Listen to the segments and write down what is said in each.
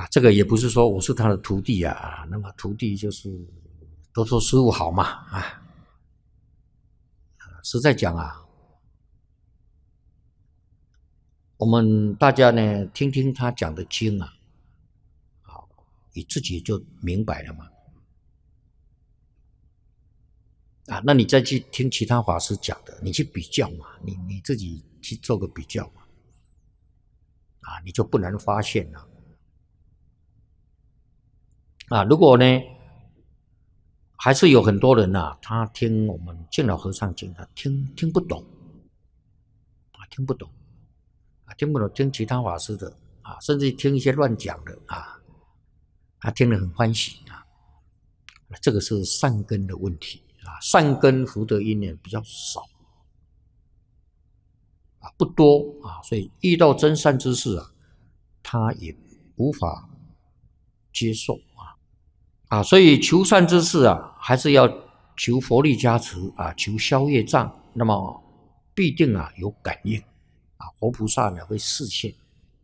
这个也不是说我是他的徒弟那么徒弟就是都说师父好嘛实在讲我们大家呢听听他讲的经你自己就明白了嘛那你再去听其他法师讲的，你去比较嘛，你自己去做个比较嘛你就不难发现了如果呢还是有很多人他听我们敬老和尚讲的听不懂听不懂听其他法师的甚至听一些乱讲的听得很欢喜这个是善根的问题善根福德因缘比较少不多所以遇到真善之事他也无法接受所以求善之事还是要求佛力加持求消业障，那么必定有感应佛菩萨呢会示现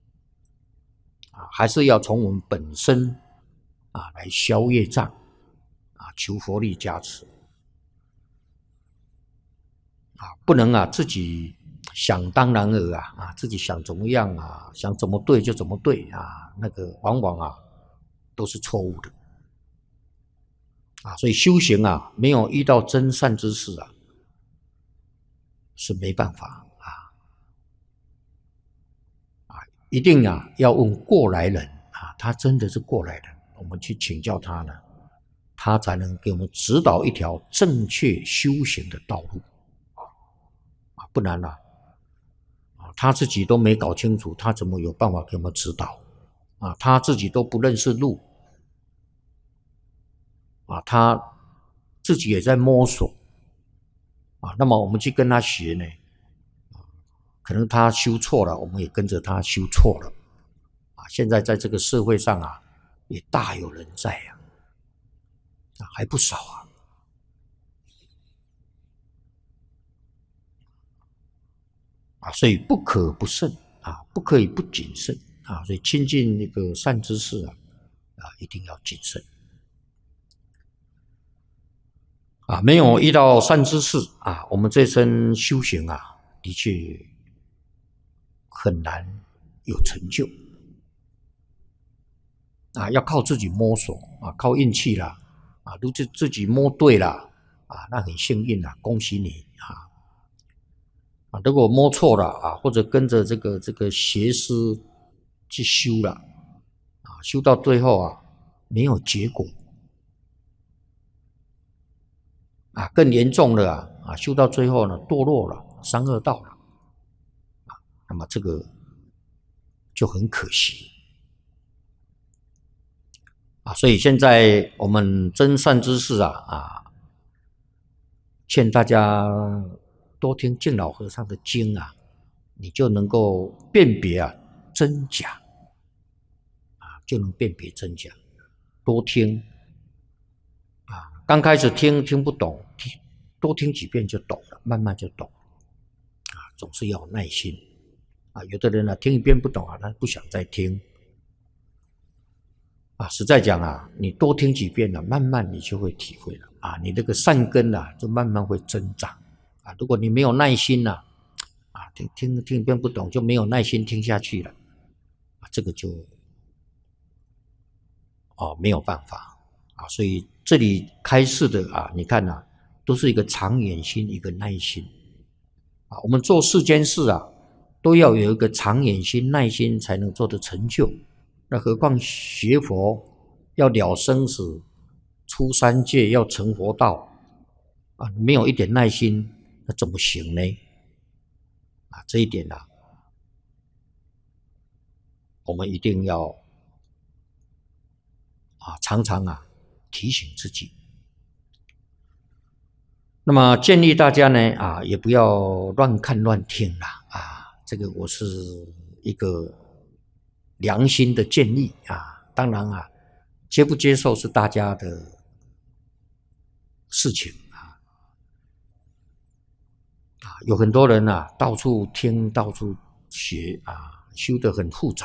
还是要从我们本身来消业障求佛力加持不能自己想当然尔自己想怎么样想怎么对就怎么对那个往往都是错误的所以修行没有遇到真善之事是没办法一定要问过来人他真的是过来人，我们去请教他呢，他才能给我们指导一条正确修行的道路不然他自己都没搞清楚，他怎么有办法给我们指导他自己都不认识路他自己也在摸索那么我们去跟他学呢，可能他修错了，我们也跟着他修错了现在在这个社会上也大有人在还不少所以不可不慎不可以不谨慎所以亲近那个善知识一定要谨慎没有遇到善知识我们这身修行的确很难有成就要靠自己摸索靠运气啦如果自己摸对了那很幸运恭喜你如果摸错了或者跟着这个邪师去修了修到最后没有结果更严重的修到最后呢堕落了三恶道了那么这个就很可惜所以现在我们真善知识劝大家多听敬老和尚的经你就能够辨别真假就能辨别真假多听刚开始听不懂多听几遍就懂了，慢慢就懂总是要有耐心有的人听一遍不懂他不想再听实在讲你多听几遍慢慢你就会体会了你这个善根就慢慢会增长如果你没有耐心听一遍不懂就没有耐心听下去了这个就没有办法所以这里开示的你看都是一个长远心一个耐心我们做世间事都要有一个长远心耐心才能做得成就那何况学佛要了生死出三界要成佛道没有一点耐心那怎么行呢这一点我们一定要常常提醒自己那么建议大家呢也不要乱看乱听这个我是一个良心的建议当然接不接受是大家的事情有很多人到处听到处学修得很复杂